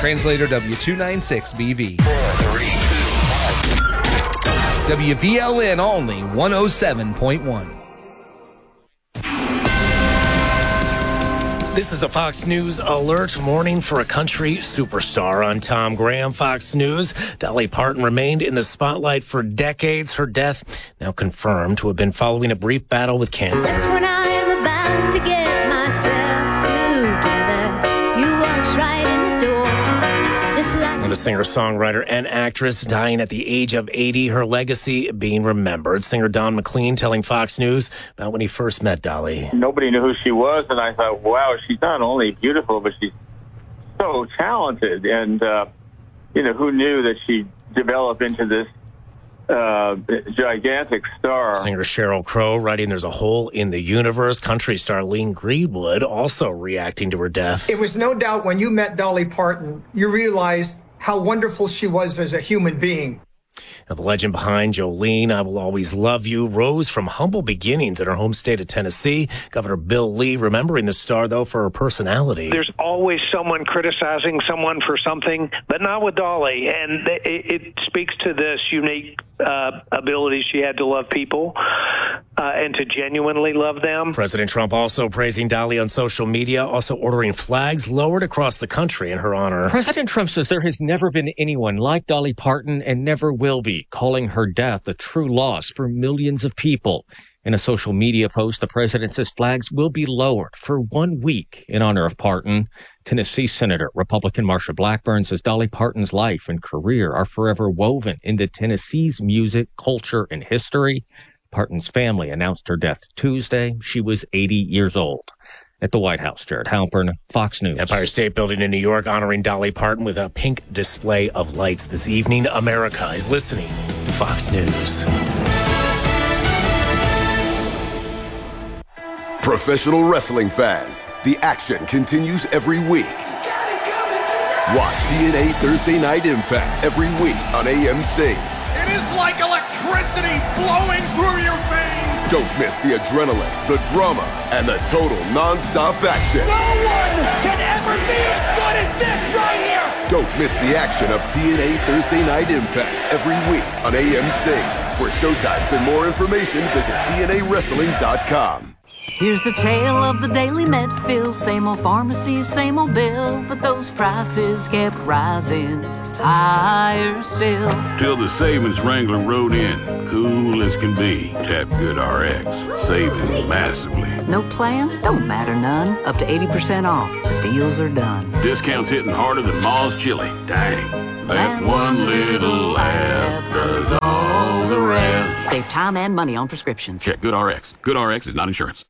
Translator W296BV. WVLN only 107.1. This is a Fox News alert morning for a country superstar. On Tom Graham, Fox News. Dolly Parton remained in the spotlight for decades. Her death now confirmed to have been following a brief battle with cancer. Just when I am about to get myself together, you walk right in the door. Just like The singer-songwriter and actress dying at the age of 80, her legacy being remembered. Singer Don McLean telling Fox News about when he first met Dolly. Nobody knew who she was, and I thought, wow, she's not only beautiful, but she's so talented. And, who knew that she'd develop into this gigantic star. Singer Sheryl Crow writing There's a Hole in the Universe. Country star Lean Greenwood also reacting to her death. It was no doubt when you met Dolly Parton, you realized how wonderful she was as a human being. Now, the legend behind Jolene, I Will Always Love You, rose from humble beginnings in her home state of Tennessee. Governor Bill Lee remembering the star, though, for her personality. There's always someone criticizing someone for something, but not with Dolly. And it speaks to this unique ability she had to love people and to genuinely love them. President Trump also praising Dolly on social media, also ordering flags lowered across the country in her honor. President Trump says there has never been anyone like Dolly Parton and never will be, calling her death a true loss for millions of people. In a social media post, the president says flags will be lowered for 1 week in honor of Parton. Tennessee Senator Republican Marsha Blackburn says Dolly Parton's life and career are forever woven into Tennessee's music, culture, and history. Parton's family announced her death Tuesday. She was 80 years old. At the White House, Jared Halpern, Fox News. Empire State Building in New York honoring Dolly Parton with a pink display of lights this evening. America is listening to Fox News. Professional wrestling fans, the action continues every week. Watch TNA Thursday Night Impact every week on AMC. It is like electricity flowing through your veins. Don't miss the adrenaline, the drama, and the total non-stop action. No one can ever be as good as this right here. Don't miss the action of TNA Thursday Night Impact every week on AMC. For showtimes and more information, visit TNAWrestling.com. Here's the tale of the Daily Medfill. Same old pharmacy, same old bill, but those prices kept rising higher still. Till the savings wrangler rode in, cool as can be. Tap GoodRx, saving massively. No plan? Don't matter none. Up to 80% off. The deals are done. Discounts hitting harder than Ma's chili. Dang. That one little app does all the rest. Save time and money on prescriptions. Check GoodRx. GoodRx is not insurance.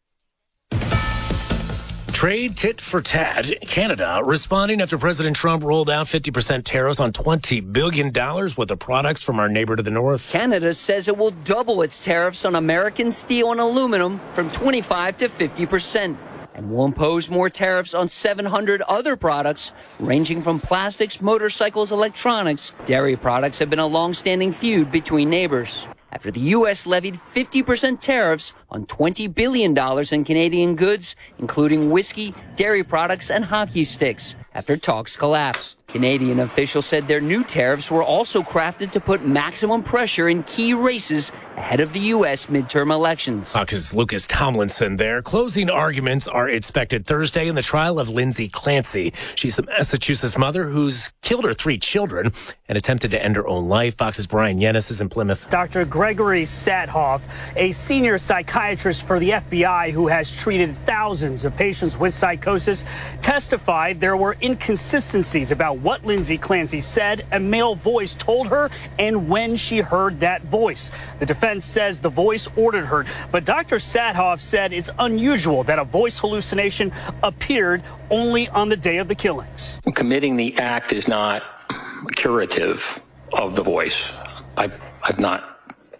Trade tit for tat. Canada responding after President Trump rolled out 50% tariffs on $20 billion worth of products from our neighbor to the north. Canada says it will double its tariffs on American steel and aluminum from 25 to 50%. And will impose more tariffs on 700 other products, ranging from plastics, motorcycles, electronics. Dairy products have been a long-standing feud between neighbors. After the U.S. levied 50% tariffs on $20 billion in Canadian goods, including whiskey, dairy products, and hockey sticks, after talks collapsed. Canadian officials said their new tariffs were also crafted to put maximum pressure in key races ahead of the U.S. midterm elections. Fox's Lucas Tomlinson there. Closing arguments are expected Thursday in the trial of Lindsay Clancy. She's the Massachusetts mother who's killed her 3 children and attempted to end her own life. Fox's Brian Yennis is in Plymouth. Dr. Gregory Sathoff, a senior psychiatrist for the FBI who has treated thousands of patients with psychosis, testified there were inconsistencies about what Lindsay Clancy said a male voice told her and when she heard that voice. The defense says the voice ordered her, but Dr. Sathoff said it's unusual that a voice hallucination appeared only on the day of the killings. Committing the act is not curative of the voice. I've not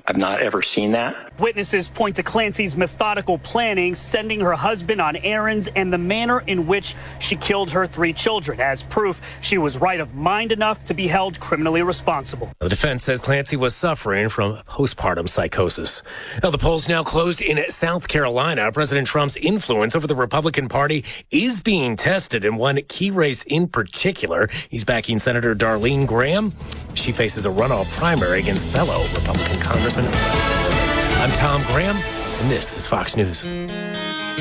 I've not ever seen that. Witnesses point to Clancy's methodical planning, sending her husband on errands, and the manner in which she killed her 3 children as proof she was right of mind enough to be held criminally responsible. The defense says Clancy was suffering from postpartum psychosis. Now, the polls now closed in South Carolina. President Trump's influence over the Republican Party is being tested in one key race in particular. He's backing Senator Darlene Graham. She faces a runoff primary against fellow Republican Congressman. I'm Tom Graham, and this is Fox News.